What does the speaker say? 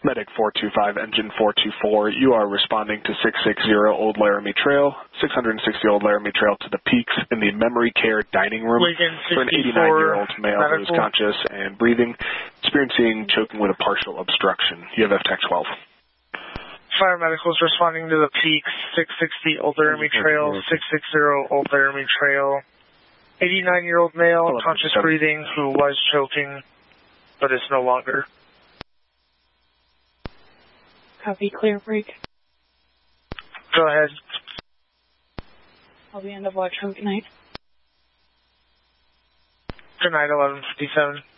Medic 425, Engine 424, you are responding to 660 Old Laramie Trail, 660 Old Laramie Trail to the Peaks in the memory care dining room for an 89-year-old male who is conscious and breathing, experiencing choking with a partial obstruction. You have FTAC 12. Fire Medicals responding to the Peaks, 660 Old Laramie Trail, 660 Old Laramie Trail. 89-year-old male, conscious breathing, who was choking, but is no longer. Copy, clear break. Go ahead. I'll be end of watch. Good night. Good night, 1157.